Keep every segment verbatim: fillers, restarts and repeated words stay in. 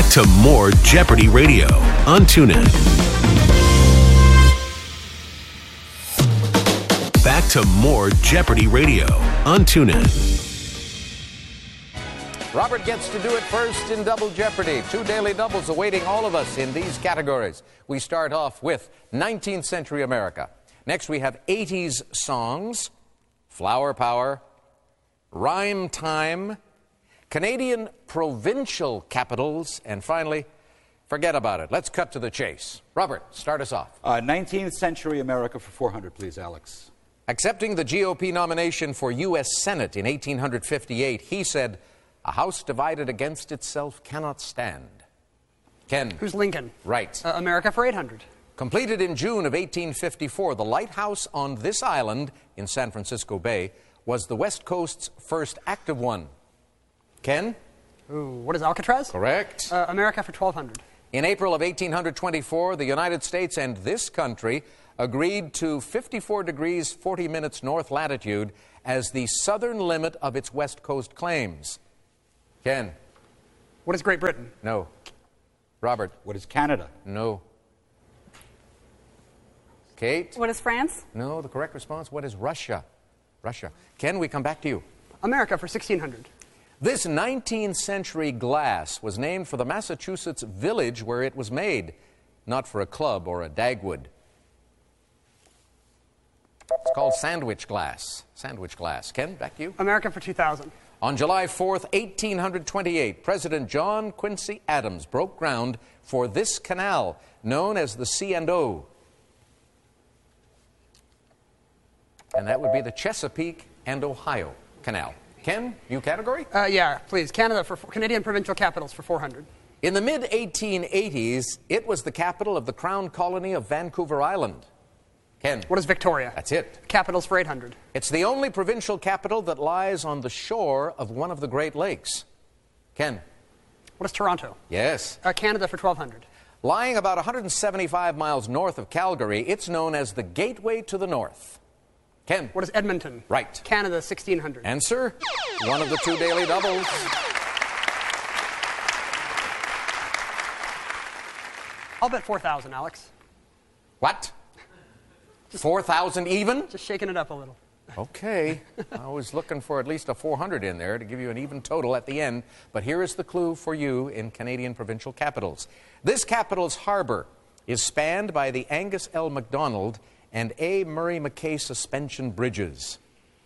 Back to more Jeopardy Radio on TuneIn. Back to more Jeopardy Radio on TuneIn. Robert gets to do it first in Double Jeopardy. Two daily doubles awaiting all of us in these categories. We start off with nineteenth century America. Next we have eighties songs, flower power, rhyme time, Canadian provincial capitals, and finally, forget about it. Let's cut to the chase. Robert, start us off. Uh, nineteenth century America for four hundred, please, Alex. Accepting the G O P nomination for U S Senate in eighteen fifty-eight, he said, "A house divided against itself cannot stand." Ken. Who's Lincoln? Right. Uh, America for eight hundred. Completed in June of eighteen fifty-four, the lighthouse on this island in San Francisco Bay was the West Coast's first active one. Ken? Ooh, what is Alcatraz? Correct. Uh, America for twelve hundred. In April of eighteen twenty-four, the United States and this country agreed to fifty-four degrees forty minutes north latitude as the southern limit of its West Coast claims. Ken? What is Great Britain? No. Robert? What is Canada? No. Kate? What is France? No, the correct response, what is Russia? Russia. Ken, we come back to you. America for sixteen hundred. This nineteenth century glass was named for the Massachusetts village where it was made, not for a club or a Dagwood. It's called sandwich glass. Sandwich glass. Ken, back to you. America for two thousand. On July fourth, eighteen twenty-eight, President John Quincy Adams broke ground for this canal, known as the C and O. And that would be the Chesapeake and Ohio Canal. Ken, new category? Uh, yeah, please. Canada for Canadian provincial capitals for four hundred. In the mid eighteen eighties, it was the capital of the Crown Colony of Vancouver Island. Ken. What is Victoria? That's it. Capitals for eight hundred. It's the only provincial capital that lies on the shore of one of the Great Lakes. Ken. What is Toronto? Yes. Uh, Canada for twelve hundred. Lying about one hundred seventy-five miles north of Calgary, it's known as the Gateway to the North. Ken. What is Edmonton? Right. Canada, sixteen hundred. Answer, one of the two daily doubles. I'll bet four thousand, Alex. What? four thousand even? Just shaking it up a little. Okay. I was looking for at least a four hundred in there to give you an even total at the end. But here is the clue for you in Canadian provincial capitals. This capital's harbor is spanned by the Angus L. MacDonald and A. Murray McKay suspension bridges.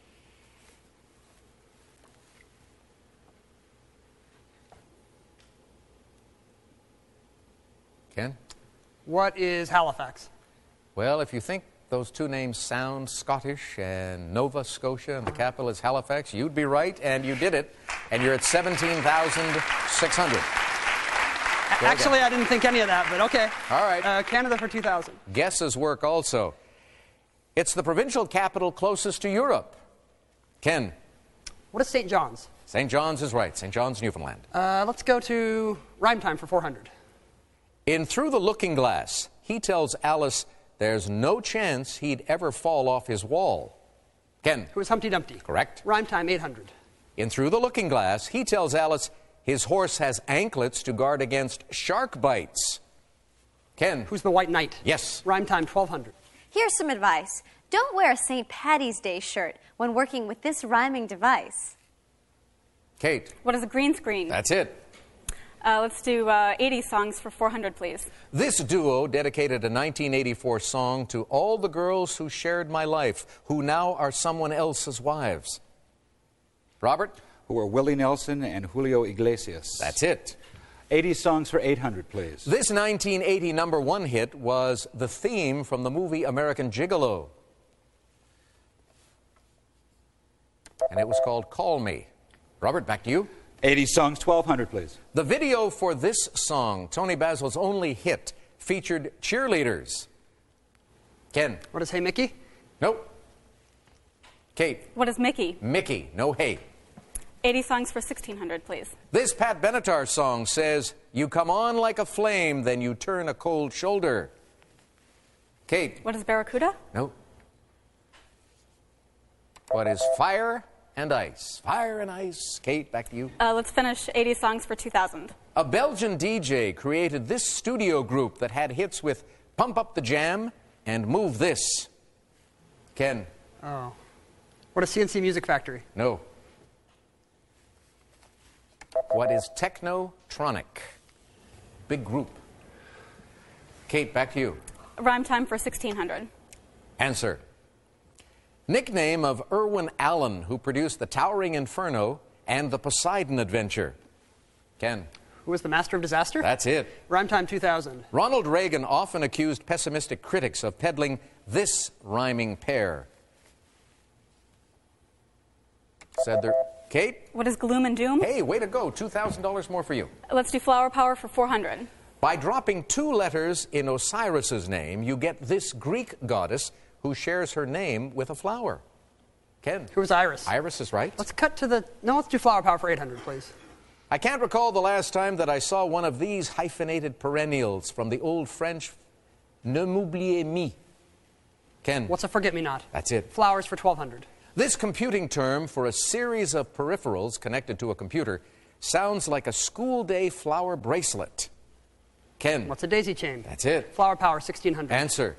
Ken? What is Halifax? Well, if you think those two names sound Scottish and Nova Scotia and the capital is Halifax, you'd be right, and you did it. And you're at seventeen thousand six hundred. Actually, I didn't think any of that, but okay. All right. Uh, Canada for two thousand. Guesses work also. It's the provincial capital closest to Europe. Ken? What is Saint John's? Saint John's is right. Saint John's, Newfoundland. Uh, let's go to rhyme time for four hundred. In Through the Looking Glass, he tells Alice there's no chance he'd ever fall off his wall. Ken? Who is Humpty Dumpty? Correct. Rhyme time, eight hundred. In Through the Looking Glass, he tells Alice his horse has anklets to guard against shark bites. Ken? Who's the White Knight? Yes. Rhyme time, twelve hundred. Here's some advice. Don't wear a Saint Patty's Day shirt when working with this rhyming device. Kate? What is a green screen? That's it. Uh, let's do uh, eighty songs for four hundred, please. This duo dedicated a nineteen eighty-four song to all the girls who shared my life, who now are someone else's wives. Robert? Who are Willie Nelson and Julio Iglesias. That's it. eighty songs for eight hundred, please. This nineteen eighty number one hit was the theme from the movie American Gigolo. And it was called Call Me. Robert, back to you. eighty songs, twelve hundred, please. The video for this song, Tony Basil's only hit, featured cheerleaders. Ken? What is Hey Mickey? Nope. Kate? What is Mickey? Mickey, no hey. eighty songs for sixteen hundred, please. This Pat Benatar song says, you come on like a flame, then you turn a cold shoulder. Kate? What is Barracuda? Nope. What is fire? and ice. Fire and ice. Kate, back to you. Uh, let's finish eighties songs for two thousand. A Belgian D J created this studio group that had hits with Pump Up the Jam and Move This. Ken? Oh. What is C N C Music Factory? No. What is Technotronic? Big group. Kate, back to you. Rhyme time for sixteen hundred. Answer. Nickname of Irwin Allen, who produced The Towering Inferno and The Poseidon Adventure. Ken? Who was the master of disaster? That's it. Rhyme time two thousand. Ronald Reagan often accused pessimistic critics of peddling this rhyming pair. Said there. Kate? What is gloom and doom? Hey, way to go. two thousand dollars more for you. Let's do flower power for four hundred. By dropping two letters in Osiris's name, you get this Greek goddess who shares her name with a flower. Ken? Who was Iris? Iris is right. Let's cut to the... No, let's do flower power for eight hundred, please. I can't recall the last time that I saw one of these hyphenated perennials from the old French Ne m'oubliez mi. Ken? What's a forget-me-not? That's it. Flowers for twelve hundred. This computing term for a series of peripherals connected to a computer sounds like a school day flower bracelet. Ken? What's a daisy chain? That's it. Flower power sixteen hundred. Answer.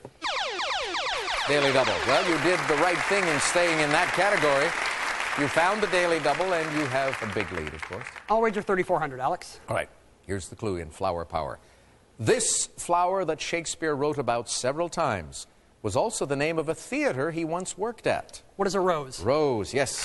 Daily double. Well, you did the right thing in staying in that category. You found the daily double, and you have a big lead, of course. I'll wager thirty-four hundred, Alex. All right. Here's the clue in flower power. This flower that Shakespeare wrote about several times was also the name of a theater he once worked at. What is a rose? Rose, yes.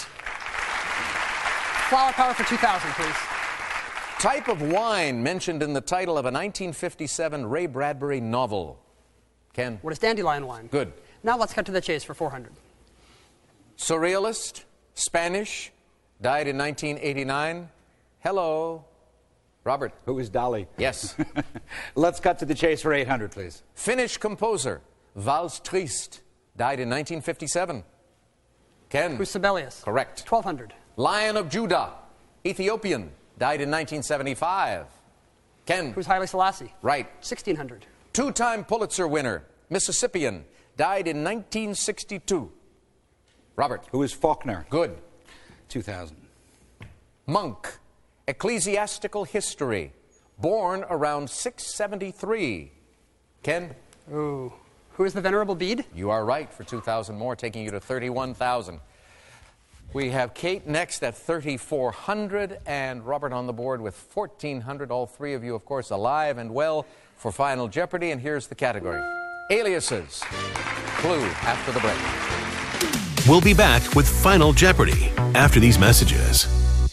Flower power for two thousand, please. Type of wine mentioned in the title of a nineteen fifty-seven Ray Bradbury novel. Ken? What is dandelion wine? Good. Now let's cut to the chase for four hundred. Surrealist, Spanish, died in nineteen eighty-nine. Hello. Robert? Who was Dali? Yes. Let's cut to the chase for eight hundred, please. Finnish composer, Vals Trist, died in nineteen fifty-seven. Ken? Who's Sibelius? Correct. twelve hundred. Lion of Judah, Ethiopian, died in nineteen seventy-five. Ken? Who's Haile Selassie? Right. sixteen hundred. Two-time Pulitzer winner, Mississippian, died in nineteen sixty-two. Robert? Who is Faulkner? Good. two thousand. Monk, ecclesiastical history, born around six seventy-three. Ken? Ooh. Who is the Venerable Bede? You are right for two thousand more, taking you to thirty-one thousand. We have Kate next at thirty-four hundred and Robert on the board with fourteen hundred. All three of you, of course, alive and well for Final Jeopardy. And here's the category. Aliases. Clue after the break. We'll be back with Final Jeopardy after these messages.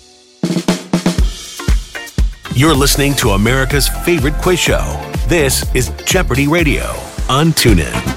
You're listening to America's favorite quiz show. This is Jeopardy Radio on TuneIn.